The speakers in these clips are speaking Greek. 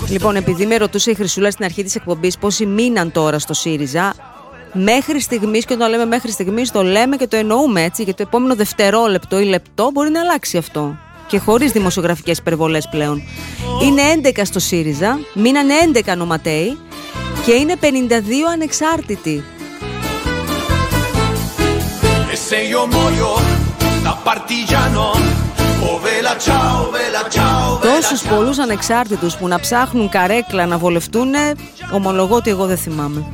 Λοιπόν, επειδή με ρωτούσε η Χρυσούλα στην αρχή της εκπομπής πόσοι μείναν τώρα στο ΣΥΡΙΖΑ, μέχρι στιγμής, και όταν λέμε μέχρι στιγμής το λέμε και το εννοούμε έτσι, γιατί το επόμενο δευτερόλεπτο ή λεπτό μπορεί να αλλάξει αυτό. Και χωρίς δημοσιογραφικές υπερβολές πλέον. Είναι 11 στο ΣΥΡΙΖΑ, μείνανε 11 νοματέοι και είναι 52 ανεξάρτητοι. Τόσους πολλούς ανεξάρτητους που να ψάχνουν καρέκλα να βολευτούν, ομολογώ ότι εγώ δεν θυμάμαι.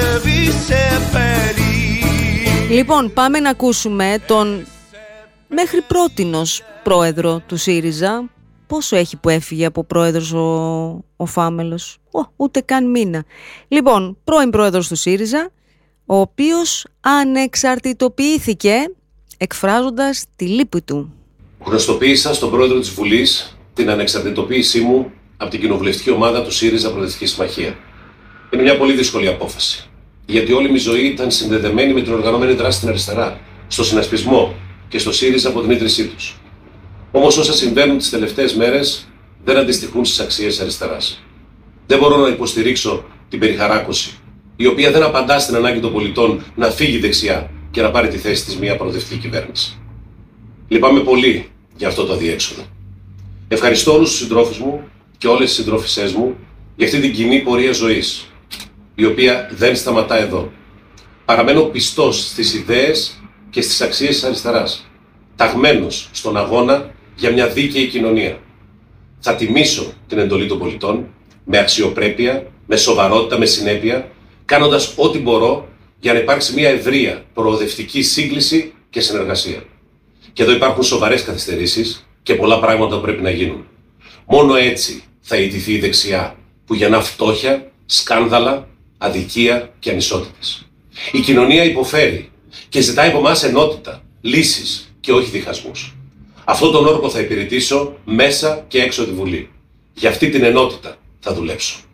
Λοιπόν, πάμε να ακούσουμε τον μέχρι πρότινος πρόεδρο του ΣΥΡΙΖΑ. Πόσο έχει που έφυγε από πρόεδρος ο Φάμελος? Ούτε καν μήνα. Λοιπόν, πρώην πρόεδρος του ΣΥΡΙΖΑ, ο οποίος ανεξαρτητοποιήθηκε εκφράζοντας τη λύπη του. Γνωστοποίησα στον πρόεδρο της Βουλής την ανεξαρτητοποίησή μου από την κοινοβουλευτική ομάδα του ΣΥΡΙΖΑ Προοδευτική Συμμαχία. Είναι μια πολύ δύσκολη απόφαση. Γιατί όλη μου η ζωή ήταν συνδεδεμένη με την οργανωμένη δράση στην αριστερά, στο συνασπισμό και στο ΣΥΡΙΖΑ από την ίδρυσή τους. Όμως όσα συμβαίνουν τις τελευταίες μέρες δεν αντιστοιχούν στις αξίες της αριστεράς. Δεν μπορώ να υποστηρίξω την περιχαράκωση, η οποία δεν απαντά στην ανάγκη των πολιτών να φύγει δεξιά και να πάρει τη θέση της μια προοδευτική κυβέρνηση. Λυπάμαι πολύ για αυτό το αδιέξοδο. Ευχαριστώ όλους τους συντρόφους μου και όλες τις συντρόφισσές μου για αυτή την κοινή πορεία ζωής, η οποία δεν σταματά εδώ. Παραμένω πιστός στις ιδέες και στις αξίες της αριστεράς, ταγμένος στον αγώνα για μια δίκαιη κοινωνία. Θα τιμήσω την εντολή των πολιτών με αξιοπρέπεια, με σοβαρότητα, με συνέπεια, κάνοντας ό,τι μπορώ για να υπάρξει μια ευρεία προοδευτική σύγκληση και συνεργασία. Και εδώ υπάρχουν σοβαρές καθυστερήσεις και πολλά πράγματα που πρέπει να γίνουν. Μόνο έτσι θα ιτηθεί η δεξιά που γεννά φτώχεια, σκάνδαλα, αδικία και ανισότητες. Η κοινωνία υποφέρει και ζητάει από εμάς ενότητα, λύσεις και όχι διχασμούς. Αυτόν τον όρκο θα υπηρετήσω μέσα και έξω τη Βουλή. Για αυτή την ενότητα θα δουλέψω.